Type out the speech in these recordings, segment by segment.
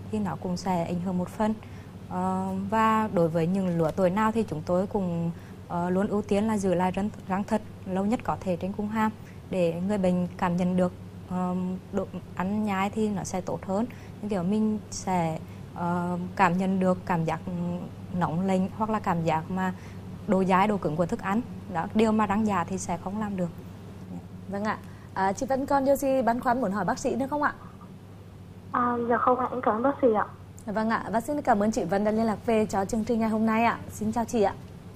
thì nó cũng sẽ ảnh hưởng một phần. Và đối với những lứa tuổi nào thì chúng tôi cũng luôn ưu tiên là giữ lại răng thật lâu nhất có thể trên cung hàm để người bệnh cảm nhận được ăn nhai thì nó sẽ tốt hơn. Như kiểu mình sẽ cảm nhận được cảm giác nóng lạnh hoặc là cảm giác mà độ dai, độ cứng của thức ăn. Đó, điều mà răng giả thì sẽ không làm được. Vâng ạ. Chị vẫn còn điều gì băn khoăn muốn hỏi bác sĩ nữa không ạ? Dạ không ạ, em cảm ơn bác sĩ ạ. Vâng ạ, và xin cảm ơn chị Vân đã liên lạc về cho chương trình ngày hôm nay ạ. Xin chào chị ạ.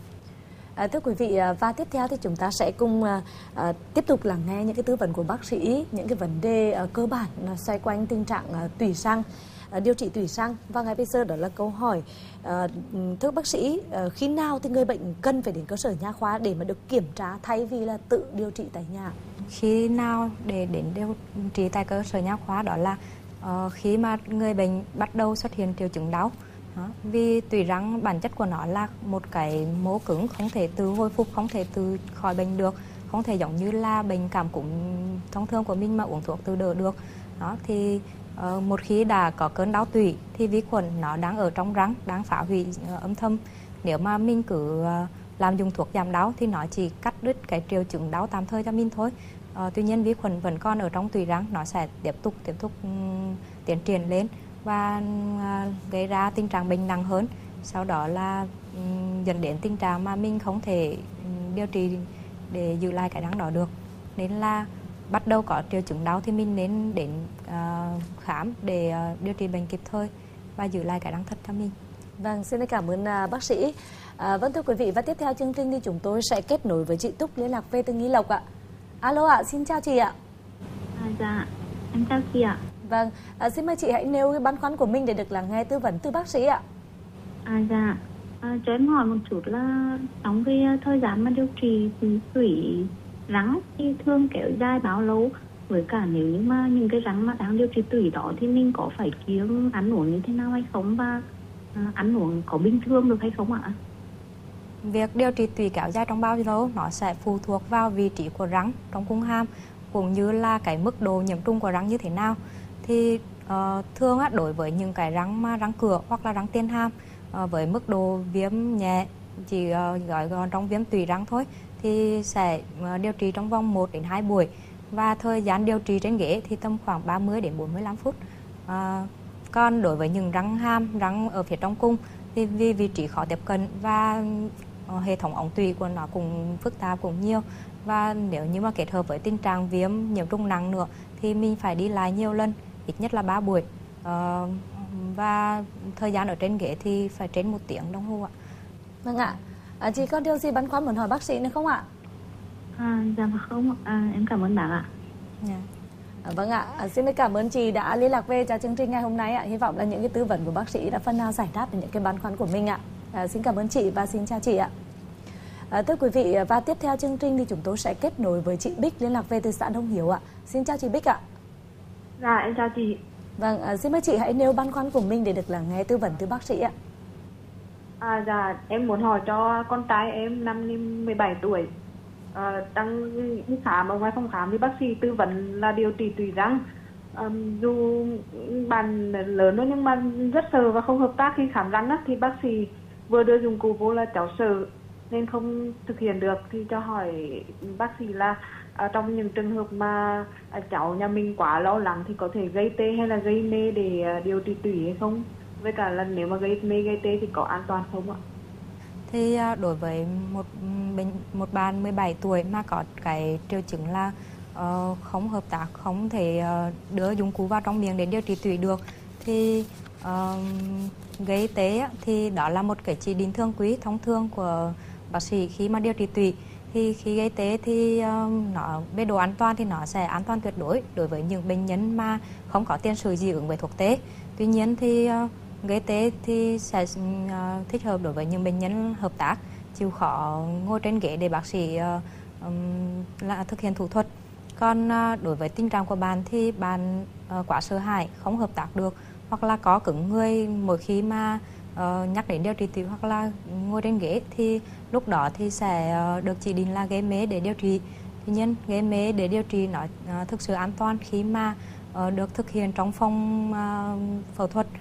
Thưa quý vị, và tiếp theo thì chúng ta sẽ cùng tiếp tục lắng nghe những cái tư vấn của bác sĩ, những cái vấn đề cơ bản xoay quanh tình trạng tủy răng, điều trị tủy răng. Và ngay bây giờ đó là câu hỏi, thưa bác sĩ, khi nào thì người bệnh cần phải đến cơ sở nha khoa để mà được kiểm tra thay vì là tự điều trị tại nhà? Khi nào để đến điều trị tại cơ sở nha khoa đó là khi mà người bệnh bắt đầu xuất hiện triệu chứng đau. Đó. Vì tủy răng bản chất của nó là một cái mô cứng không thể tự hồi phục, không thể tự khỏi bệnh được, không thể giống như là bệnh cảm cúm thông thường của mình mà uống thuốc tự đỡ được. Đó thì một khi đã có cơn đau tủy thì vi khuẩn nó đang ở trong răng, đang phá hủy âm thầm. Nếu mà mình cứ làm dùng thuốc giảm đau thì nó chỉ cắt đứt cái triệu chứng đau tạm thời cho mình thôi. Tuy nhiên vi khuẩn vẫn còn ở trong tủy răng, nó sẽ tiếp tục tiến triển lên và gây ra tình trạng bệnh nặng hơn. Sau đó là dẫn đến tình trạng mà mình không thể điều trị để giữ lại cái răng đó được. Nên là bắt đầu có triệu chứng đau thì mình nên đến khám để điều trị bệnh kịp thời và giữ lại cái răng thật cho mình. Vâng, xin cảm ơn bác sĩ. Vâng thưa quý vị, và tiếp theo chương trình thì chúng tôi sẽ kết nối với chị Túc liên lạc về từ Nghi Lộc ạ. Alo ạ, xin chào chị ạ. Dạ, em chào chị ạ. Vâng, xin mời chị hãy nêu cái băn khoăn của mình để được lắng nghe tư vấn từ bác sĩ ạ. Dạ, cho em hỏi một chút là trong cái thời gian mà điều trị tủy răng thì thường kéo dài bao lâu? Với cả nếu như mà những cái răng mà đang điều trị tủy đó thì mình có phải kiêng ăn uống như thế nào hay không, và ăn uống có bình thường được hay không ạ? Việc điều trị tủy kéo dài trong bao lâu nó sẽ phụ thuộc vào vị trí của răng trong cung hàm cũng như là cái mức độ nhiễm trùng của răng như thế nào. Thì thường đối với những cái răng mà răng cửa hoặc là răng tiên hàm với mức độ viêm nhẹ, chỉ gọi gọn trong viêm tủy răng thôi, thì sẽ điều trị trong vòng 1 đến 2 buổi, và thời gian điều trị trên ghế thì tầm khoảng 30 đến 45 phút. Còn đối với những răng hàm, răng ở phía trong cung thì vì vị trí khó tiếp cận và hệ thống ống tủy của nó cũng phức tạp cũng nhiều, và nếu như mà kết hợp với tình trạng viêm nhiễm trùng nặng nữa thì mình phải đi lại nhiều lần, ít nhất là 3 buổi, và thời gian ở trên ghế thì phải trên 1 tiếng đồng hồ ạ. Vâng ạ. Chị có điều gì băn khoăn muốn hỏi bác sĩ nữa không ạ? Dạ không, em cảm ơn bác ạ. Vâng ạ, xin cảm ơn chị đã liên lạc về cho chương trình ngày hôm nay ạ. Hy vọng là những cái tư vấn của bác sĩ đã phần nào giải đáp được những cái băn khoăn của mình ạ. Xin cảm ơn chị và xin chào chị ạ. Thưa quý vị, và tiếp theo chương trình thì chúng tôi sẽ kết nối với chị Bích liên lạc về từ xã Đông Hiếu ạ. Xin chào chị Bích ạ. Dạ, em chào chị. Vâng, xin mời chị hãy nêu băn khoăn của mình để được lắng nghe tư vấn từ bác sĩ ạ. Dạ, em muốn hỏi cho con trai em năm 17 tuổi. Đang đi khám ở ngoài phòng khám thì bác sĩ tư vấn là điều trị tủy răng. Dù bạn lớn thôi nhưng mà rất sợ và không hợp tác khi khám răng thì bác sĩ vừa đưa dụng cụ vô là cháu sợ nên không thực hiện được. Thì cho hỏi bác sĩ là trong những trường hợp mà cháu nhà mình quá lo lắng thì có thể gây tê hay là gây mê để điều trị tủy hay không? Với cả là nếu mà gây mê gây tê thì có an toàn không ạ? Thì đối với một bạn 17 tuổi mà có cái triệu chứng là không hợp tác, không thể đưa dụng cụ vào trong miệng để điều trị tủy được, thì gây tê thì đó là một cái chỉ định thường quy thông thường của bác sĩ khi mà điều trị tủy. Thì khi gây tê thì nó về độ an toàn thì nó sẽ an toàn tuyệt đối với những bệnh nhân mà không có tiền sử dị ứng với thuốc tê. Tuy nhiên thì gây tê thì sẽ thích hợp đối với những bệnh nhân hợp tác, chịu khó ngồi trên ghế để bác sĩ thực hiện thủ thuật. Còn đối với tình trạng của bạn thì bạn quá sợ hãi, không hợp tác được, hoặc là có cứng người mỗi khi mà nhắc đến điều trị tủy hoặc là ngồi trên ghế, thì lúc đó thì sẽ được chỉ định là gây mê để điều trị. Tuy nhiên gây mê để điều trị nó thực sự an toàn khi mà được thực hiện trong phòng phẫu thuật